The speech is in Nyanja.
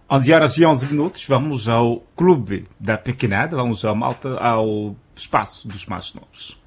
11 horas e 11 minutos, vamos ao Clube da Pequenada, vamos ao espaço dos mais novos.